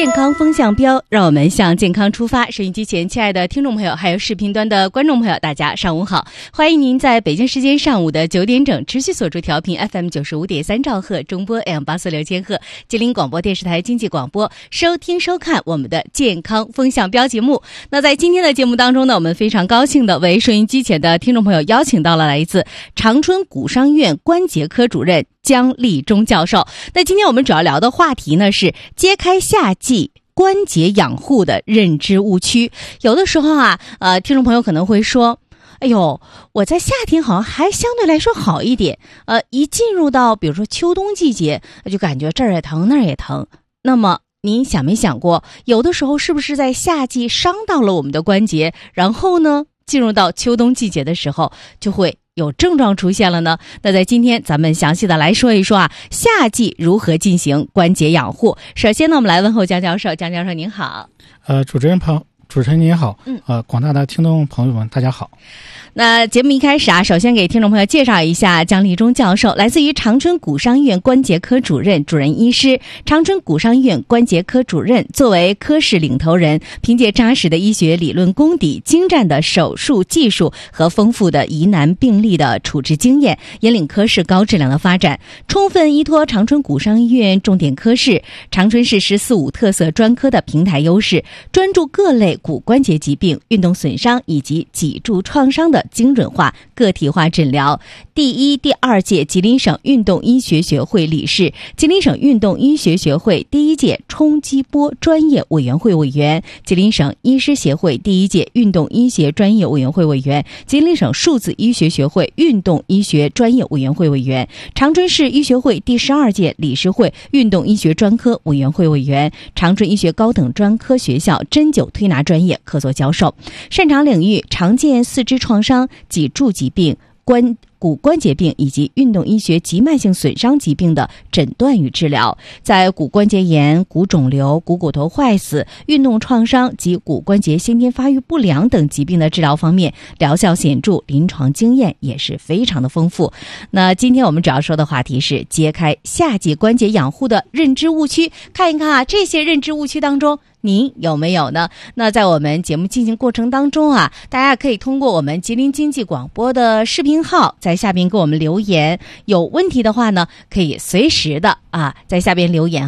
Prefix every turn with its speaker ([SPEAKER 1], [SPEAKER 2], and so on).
[SPEAKER 1] 健康风向标，让我们向健康出发。收音机前亲爱的听众朋友，还有视频端的观众朋友，大家上午好，欢迎您在北京时间上午的9点整持续锁住调频 FM 95.3兆赫，中波 AM846千赫，吉林广播电视台经济广播，收听收看我们的健康风向标节目。那在今天的节目当中呢，我们非常高兴的为收音机前的听众朋友邀请到了来自长春骨伤医院关节科主任姜立忠教授。那今天我们主要聊的话题呢是揭开夏季关节养护的认知误区。有的时候听众朋友可能会说，哎呦，我在夏天好像还相对来说好一点，一进入到比如说秋冬季节，就感觉这儿也疼那儿也疼。那么您想没想过，有的时候是不是在夏季伤到了我们的关节，然后呢进入到秋冬季节的时候就会有症状出现了呢？那在今天咱们详细的来说一说夏季如何进行关节养护。首先呢，我们来问候姜教授。姜教授您好。
[SPEAKER 2] 主持人您好。广大的听众朋友们大家好。
[SPEAKER 1] 那节目一开始首先给听众朋友介绍一下姜立忠教授，来自于长春骨伤医院关节科主任、主任医师。长春骨伤医院关节科主任作为科室领头人，凭借扎实的医学理论功底、精湛的手术技术和丰富的疑难病例的处置经验，引领科室高质量的发展，充分依托长春骨伤医院重点科室、长春市“14-5”特色专科的平台优势，专注各类骨关节疾病、运动损伤以及脊柱创伤的精准化、个体化诊疗。第1、第2届吉林省运动医学学会理事，吉林省运动医学学会第1届冲击波专业委员会委员，吉林省医师协会第1届运动医学专业委员会委员，吉林省数字医学学会运动医学专业委员会委员，长春市医学会第12届理事会运动医学专科委员会委员，长春医学高等专科学校针灸推拿专业客座教授，擅长领域常见四肢创伤、脊柱疾病、骨关节病以及运动医学及慢性损伤疾病的诊断与治疗，在骨关节炎、骨肿瘤、骨头坏死、运动创伤及骨关节先天发育不良等疾病的治疗方面疗效显著，临床经验也是非常的丰富。那今天我们主要说的话题是揭开夏季关节养护的认知误区，看一看这些认知误区当中您有没有呢？那在我们节目进行过程当中大家可以通过我们吉林经济广播的视频号在下边给我们留言，有问题的话呢，可以随时的在下边留言